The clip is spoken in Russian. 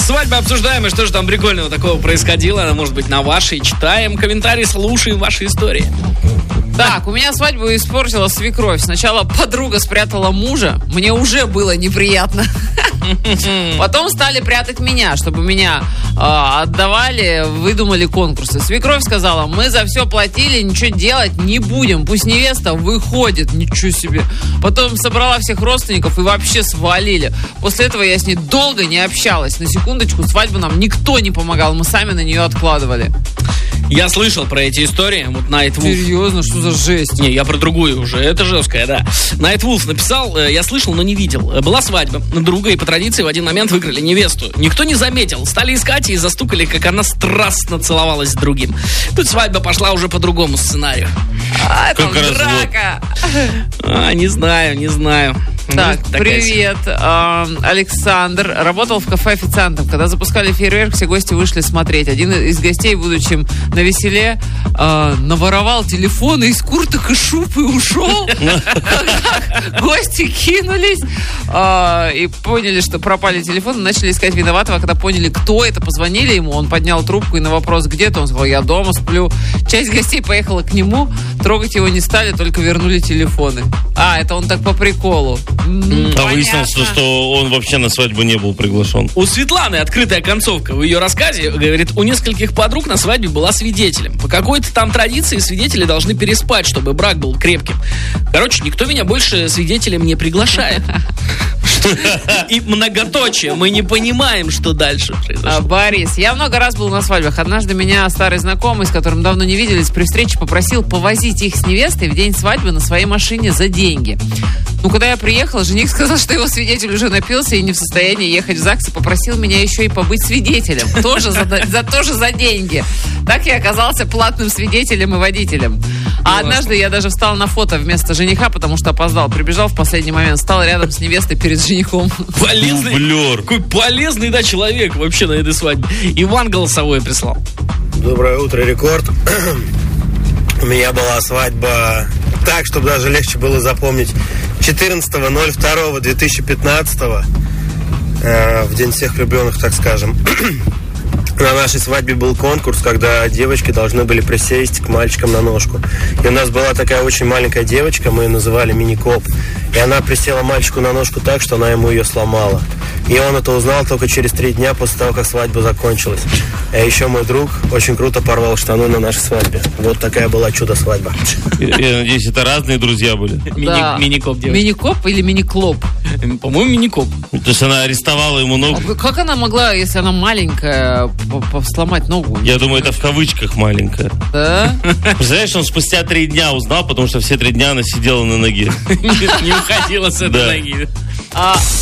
Свадьба обсуждаем, и что же там прикольного такого происходило? Может быть, на вашей. Читаем комментарии, слушаем ваши истории. Так, у меня свадьбу испортила свекровь. Сначала подруга спрятала мужа. Мне уже было неприятно. Потом стали прятать меня, чтобы меня отдавали, выдумали конкурсы. Свекровь сказала: мы за все платили, ничего делать не будем. Пусть невеста выходит. Ничего себе. Потом собрала всех родственников и вообще свалили. После этого я с ней долго не общалась. На секундочку, свадьбу нам никто не помогал. Мы сами на нее откладывали. Я слышал про эти истории. Вот Night Wolf. Серьезно? Что за жесть? Не, я про другую уже. Это жесткая, да. Night Wolf написал: я слышал, но не видел. Была свадьба друга, и по традиции в один момент выкрали невесту. Никто не заметил. Стали искать и застукали, как она страстно целовалась с другим. Тут свадьба пошла уже по другому сценарию. Там драка. Не знаю. Так, привет, Александр. Работал в кафе официантом. Когда запускали фейерверк, все гости вышли смотреть. Один из гостей, будучи на веселе, наворовал телефоны из курток и шуб и ушел. Гости кинулись и поняли, что пропали телефоны, начали искать виноватого. Когда поняли, кто это, позвонили ему, он поднял трубку, и на вопрос: где ты? Он сказал: я дома сплю. Часть гостей поехала к нему, трогать его не стали, только вернули телефоны. Это он так по приколу. Выяснилось, что он вообще на свадьбу не был приглашен. У Светланы открытая концовка в ее рассказе. Говорит, у нескольких подруг на свадьбе была свидетелем. По какой-то там традиции свидетели должны переспать, чтобы брак был крепким. Короче, никто меня больше свидетелем не приглашает. И многоточие. Мы не понимаем, что дальше произошло. Борис, я много раз был на свадьбах. Однажды меня старый знакомый, с которым давно не виделись, при встрече попросил повозить их с невестой в день свадьбы на своей машине за деньги. Когда я приехала, жених сказал, что его свидетель уже напился и не в состоянии ехать в ЗАГС, и попросил меня еще и побыть свидетелем. Тоже за деньги. Так я оказался платным свидетелем и водителем. А однажды я даже встал на фото вместо жениха, потому что опоздал. Прибежал в последний момент, стал рядом с невестой перед женихом. Какой полезный, да, человек вообще на этой свадьбе. Иван голосовое прислал. Доброе утро, Рекорд. У меня была свадьба так, чтобы даже легче было запомнить. 14.02.2015, в день всех влюбленных, так скажем. На нашей свадьбе был конкурс, когда девочки должны были присесть к мальчикам на ножку. И у нас была такая очень маленькая девочка, мы ее называли Мини-Коп. И она присела мальчику на ножку так, что она ему ее сломала. И он это узнал только через 3 дня после того, как свадьба закончилась. А еще мой друг очень круто порвал штаны на нашей свадьбе. Вот такая была чудо-свадьба. Я надеюсь, это разные друзья были. Мини-Коп девочка. Мини-Коп или мини-клоп? По-моему, Мини-Коп. То есть она арестовала ему ногу. Как она могла, если она маленькая, сломать ногу? Я думаю, это в кавычках маленькая. Да? Представляешь, он спустя 3 дня узнал, потому что все 3 дня она сидела на ноге. Не уходила с этой ноги.